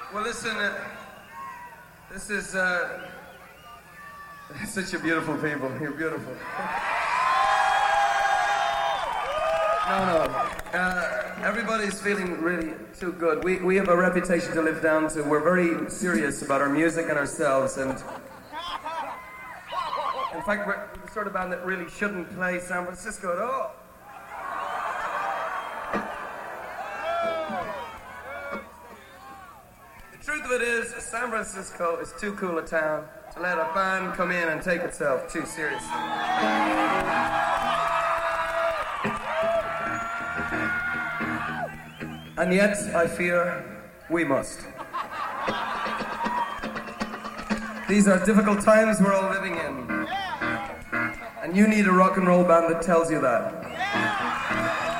Well, listen, this is such a beautiful people. You're beautiful. No. Everybody's feeling really too good. We have a reputation to live down to. We're very serious about our music and ourselves, and in fact, we're the sort of band that really shouldn't play San Francisco at all. The truth of it is, San Francisco is too cool a town to let a band come in and take itself too seriously. And yet, I fear we must. These are difficult times we're all living in. And you need a rock and roll band that tells you that.